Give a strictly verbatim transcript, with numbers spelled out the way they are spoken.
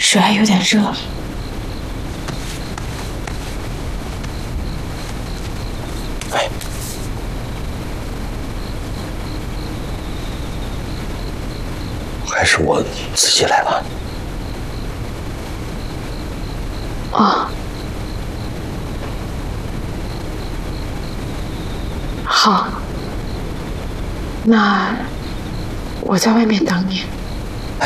水还有点热。 哎，还是我自己来吧。 哦，好，那我在外面等你。